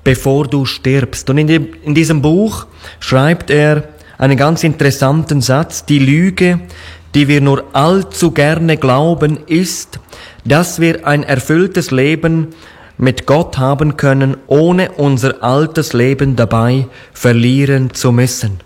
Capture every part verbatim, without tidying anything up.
bevor du stirbst. Und in, dem, in diesem Buch schreibt er einen ganz interessanten Satz: Die Lüge, die wir nur allzu gerne glauben, ist, dass wir ein erfülltes Leben mit Gott haben können, ohne unser altes Leben dabei verlieren zu müssen.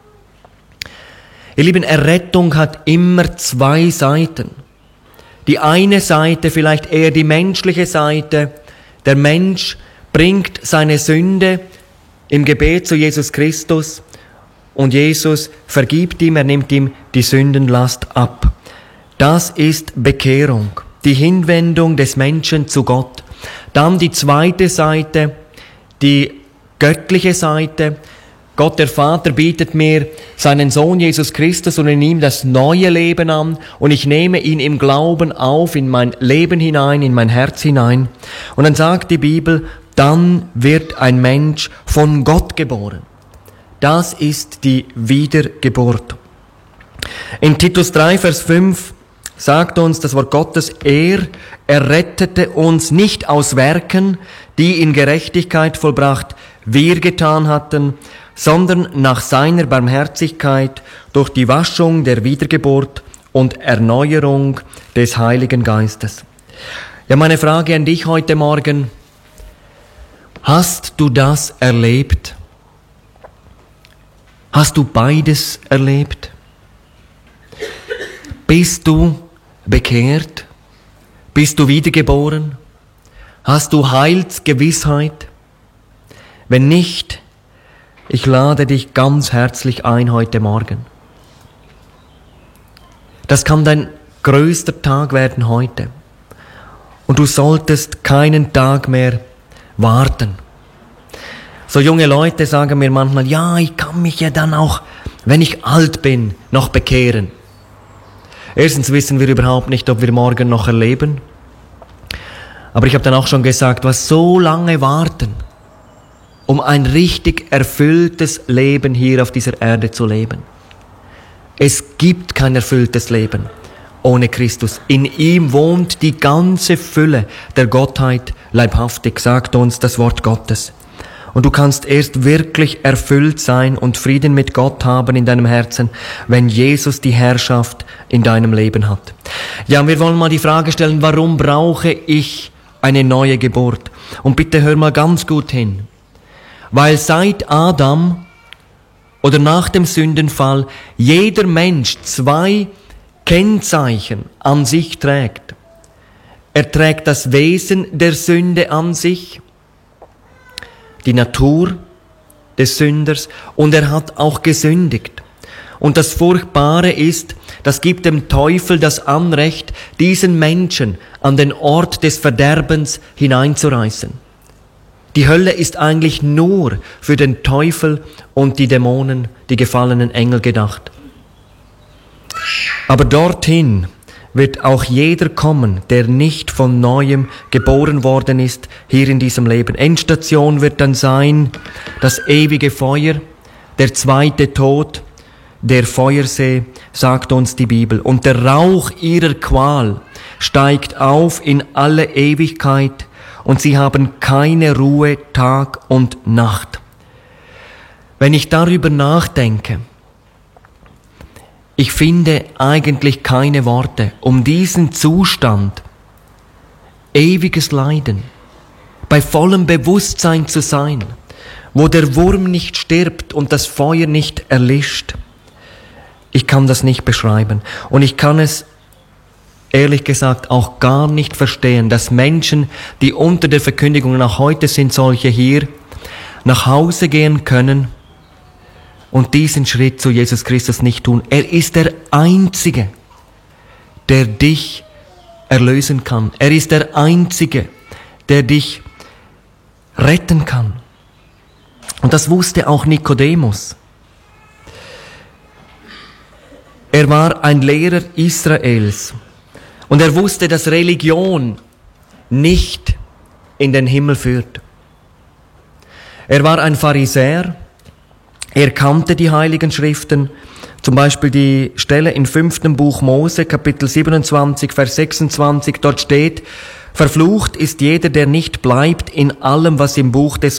Ihr Lieben, Errettung hat immer zwei Seiten. Die eine Seite, vielleicht eher die menschliche Seite, der Mensch bringt seine Sünde im Gebet zu Jesus Christus und Jesus vergibt ihm, er nimmt ihm die Sündenlast ab. Das ist Bekehrung, die Hinwendung des Menschen zu Gott. Dann die zweite Seite, die göttliche Seite. Gott der Vater bietet mir seinen Sohn Jesus Christus und in ihm das neue Leben an und ich nehme ihn im Glauben auf, in mein Leben hinein, in mein Herz hinein. Und dann sagt die Bibel, dann wird ein Mensch von Gott geboren. Das ist die Wiedergeburt. In Titus drei, Vers fünf sagt uns das Wort Gottes, er errettete uns nicht aus Werken, die in Gerechtigkeit vollbracht wir getan hatten, sondern nach seiner Barmherzigkeit durch die Waschung der Wiedergeburt und Erneuerung des Heiligen Geistes. Ja, meine Frage an dich heute Morgen: Hast du das erlebt? Hast du beides erlebt? Bist du bekehrt? Bist du wiedergeboren? Hast du Heilsgewissheit? Wenn nicht, ich lade dich ganz herzlich ein heute Morgen. Das kann dein größter Tag werden heute. Und du solltest keinen Tag mehr warten. So junge Leute sagen mir manchmal, ja, ich kann mich ja dann auch, wenn ich alt bin, noch bekehren. Erstens wissen wir überhaupt nicht, ob wir morgen noch erleben. Aber ich habe dann auch schon gesagt, was so lange warten, um ein richtig erfülltes Leben hier auf dieser Erde zu leben. Es gibt kein erfülltes Leben ohne Christus. In ihm wohnt die ganze Fülle der Gottheit leibhaftig, sagt uns das Wort Gottes. Und du kannst erst wirklich erfüllt sein und Frieden mit Gott haben in deinem Herzen, wenn Jesus die Herrschaft in deinem Leben hat. Ja, wir wollen mal die Frage stellen, warum brauche ich eine neue Geburt? Und bitte hör mal ganz gut hin. Weil seit Adam oder nach dem Sündenfall jeder Mensch zwei Kennzeichen an sich trägt. Er trägt das Wesen der Sünde an sich, die Natur des Sünders, und er hat auch gesündigt. Und das Furchtbare ist, das gibt dem Teufel das Anrecht, diesen Menschen an den Ort des Verderbens hineinzureißen. Die Hölle ist eigentlich nur für den Teufel und die Dämonen, die gefallenen Engel gedacht. Aber dorthin wird auch jeder kommen, der nicht von Neuem geboren worden ist, hier in diesem Leben. Endstation wird dann sein das ewige Feuer, der zweite Tod, der Feuersee, sagt uns die Bibel. Und der Rauch ihrer Qual steigt auf in alle Ewigkeit und sie haben keine Ruhe Tag und Nacht. Wenn ich darüber nachdenke, ich finde eigentlich keine Worte, um diesen Zustand, ewiges Leiden, bei vollem Bewusstsein zu sein, wo der Wurm nicht stirbt und das Feuer nicht erlischt. Ich kann das nicht beschreiben. Und ich kann es, ehrlich gesagt, auch gar nicht verstehen, dass Menschen, die unter der Verkündigung, auch heute sind solche hier, nach Hause gehen können und diesen Schritt zu Jesus Christus nicht tun. Er ist der Einzige, der dich erlösen kann. Er ist der Einzige, der dich retten kann. Und das wusste auch Nikodemus. Er war ein Lehrer Israels und er wusste, dass Religion nicht in den Himmel führt. Er war ein Pharisäer. Er kannte die Heiligen Schriften, zum Beispiel die Stelle im fünften Buch Mose, Kapitel siebenundzwanzig, Vers sechsundzwanzig, dort steht, verflucht ist jeder, der nicht bleibt in allem, was im Buch des